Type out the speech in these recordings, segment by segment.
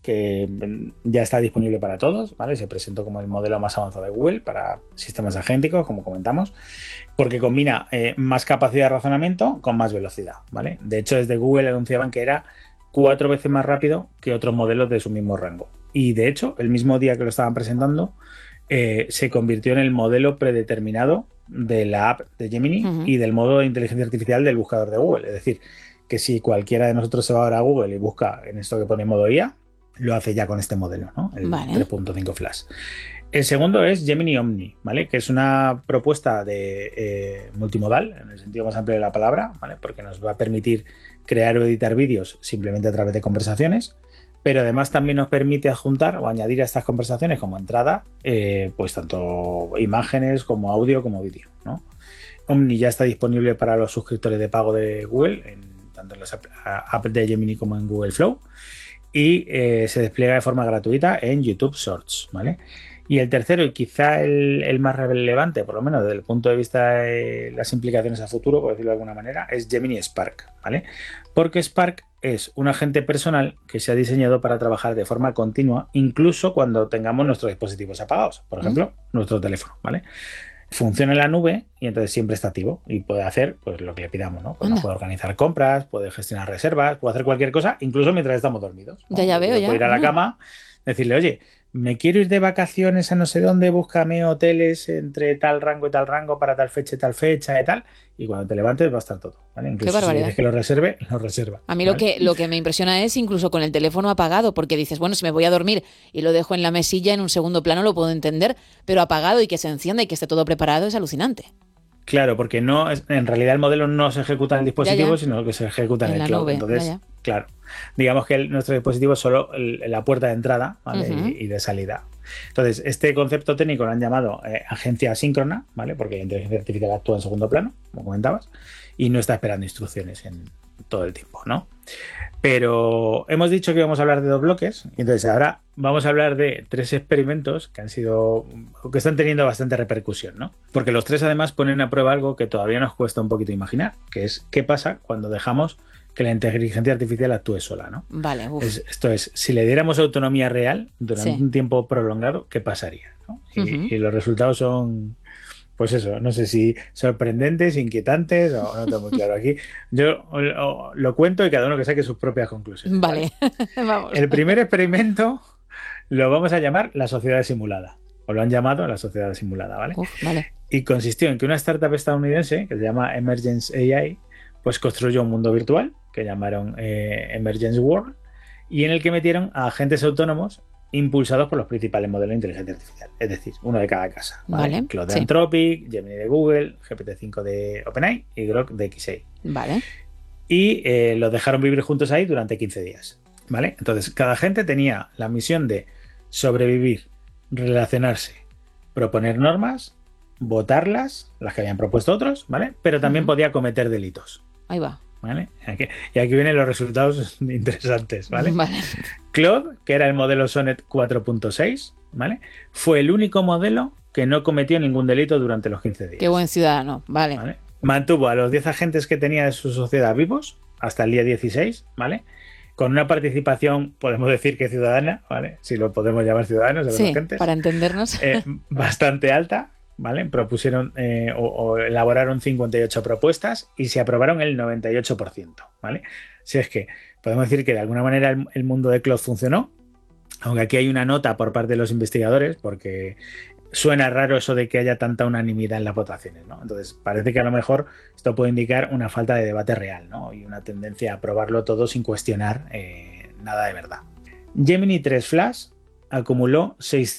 que ya está disponible para todos, ¿vale? Se presentó como el modelo más avanzado de Google para sistemas agénticos, como comentamos, porque combina más capacidad de razonamiento con más velocidad, ¿vale? De hecho, desde Google anunciaban que era 4 veces más rápido que otros modelos de su mismo rango. Y de hecho, el mismo día que lo estaban presentando, se convirtió en el modelo predeterminado de la app de Gemini y del modo de inteligencia artificial del buscador de Google. Es decir, que si cualquiera de nosotros se va ahora a Google y busca en esto que pone modo IA, lo hace ya con este modelo, ¿no? El 3.5 Flash. El segundo es Gemini Omni, ¿vale? Que es una propuesta de multimodal, en el sentido más amplio de la palabra, ¿vale? Porque nos va a permitir crear o editar vídeos simplemente a través de conversaciones, pero además también nos permite adjuntar o añadir a estas conversaciones como entrada, pues tanto imágenes como audio como vídeo, ¿no? Omni ya está disponible para los suscriptores de pago de Google, tanto en las apps de Gemini como en Google Flow, y se despliega de forma gratuita en YouTube Shorts, ¿vale? Y el tercero, y quizá el más relevante, por lo menos desde el punto de vista de las implicaciones a futuro, por decirlo de alguna manera, es Gemini Spark, ¿vale? Porque Spark es un agente personal que se ha diseñado para trabajar de forma continua, incluso cuando tengamos nuestros dispositivos apagados, por ejemplo, nuestro teléfono, ¿vale? Funciona en la nube y entonces siempre está activo y puede hacer pues lo que le pidamos, ¿no? Pues puede organizar compras, puede gestionar reservas, puede hacer cualquier cosa, incluso mientras estamos dormidos, ¿no? Ya veo, ya. Puede ir a la cama, decirle, oye, me quiero ir de vacaciones a no sé dónde, búscame hoteles entre tal rango y tal rango para tal fecha y tal. Y cuando te levantes va a estar todo, ¿vale? Incluso si dices que lo reserve, lo reserva. A mí ¿vale? lo que me impresiona es incluso con el teléfono apagado, porque dices, bueno, si me voy a dormir y lo dejo en la mesilla en un segundo plano lo puedo entender, pero apagado y que se encienda y que esté todo preparado es alucinante. Claro, porque no en realidad el modelo no se ejecuta en el dispositivo, sino que se ejecuta en el cloud. Nube. Entonces, claro, digamos que nuestro dispositivo es solo la puerta de entrada, ¿vale? y de salida. Entonces, este concepto técnico lo han llamado agencia asíncrona, ¿vale? Porque la inteligencia artificial actúa en segundo plano, como comentabas, y no está esperando instrucciones en todo el tiempo, ¿no? Pero hemos dicho que íbamos a hablar de 2 bloques, y entonces ahora vamos a hablar de 3 experimentos que están teniendo bastante repercusión, ¿no? Porque los 3 además ponen a prueba algo que todavía nos cuesta un poquito imaginar, que es qué pasa cuando dejamos que la inteligencia artificial actúe sola, ¿no? Vale. Esto es, si le diéramos autonomía real durante un tiempo prolongado, ¿qué pasaría? ¿no? Y los resultados son, pues eso, no sé si sorprendentes, inquietantes o no tengo muy claro. Aquí yo lo cuento y cada uno que saque sus propias conclusiones. Vale. Vamos. El primer experimento lo vamos a llamar la sociedad simulada, o lo han llamado la sociedad simulada, ¿vale? Vale. Y consistió en que una startup estadounidense que se llama Emergence AI, pues construyó un mundo virtual que llamaron Emergence World, y en el que metieron a agentes autónomos impulsados por los principales modelos de inteligencia artificial, es decir, uno de cada casa, ¿vale? Claude de Anthropic, Gemini de Google, GPT-5 de OpenAI y Grok de XA. Vale. Y los dejaron vivir juntos ahí durante 15 días, ¿vale? Entonces, cada agente tenía la misión de sobrevivir, relacionarse, proponer normas, votarlas, las que habían propuesto otros, ¿vale? Pero también podía cometer delitos. Ahí va. ¿Vale? Y aquí vienen los resultados interesantes, ¿vale? Claude, que era el modelo Sonnet 4.6, ¿vale? Fue el único modelo que no cometió ningún delito durante los 15 días. Qué buen ciudadano, ¿vale? Mantuvo a los 10 agentes que tenía de su sociedad vivos hasta el día 16, ¿vale? Con una participación, podemos decir que ciudadana, ¿vale? Si lo podemos llamar ciudadanos de los agentes. Para entendernos. Bastante alta, ¿vale? Propusieron o elaboraron 58 propuestas y se aprobaron el 98%, ¿vale? Si es que podemos decir que de alguna manera el mundo de Claude funcionó, aunque aquí hay una nota por parte de los investigadores, porque suena raro eso de que haya tanta unanimidad en las votaciones, ¿no? Entonces parece que a lo mejor esto puede indicar una falta de debate real, ¿no? Y una tendencia a aprobarlo todo sin cuestionar nada de verdad. Gemini 3 Flash acumuló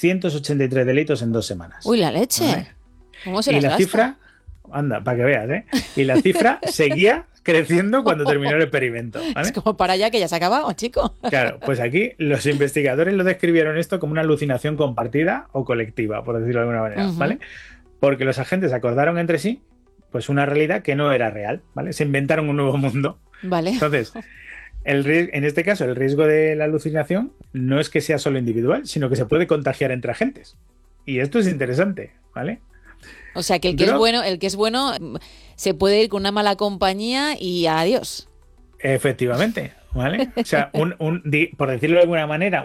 683 delitos en 2 semanas. ¡Uy, la leche! ¿Vale? ¿Cómo se las y la gasta? cifra, anda, para que veas, ¿eh? Y la cifra seguía creciendo cuando terminó el experimento, ¿vale? Es como para allá que ya se ha acabado, chico. Claro, pues aquí los investigadores lo describieron esto como una alucinación compartida o colectiva, por decirlo de alguna manera, ¿vale? Porque los agentes acordaron entre sí pues una realidad que no era real, ¿vale? Se inventaron un nuevo mundo. Vale. Entonces, en este caso, el riesgo de la alucinación no es que sea solo individual, sino que se puede contagiar entre agentes. Y esto es interesante, ¿vale? O sea, que el que es bueno se puede ir con una mala compañía y adiós. Efectivamente, ¿vale? O sea, por decirlo de alguna manera,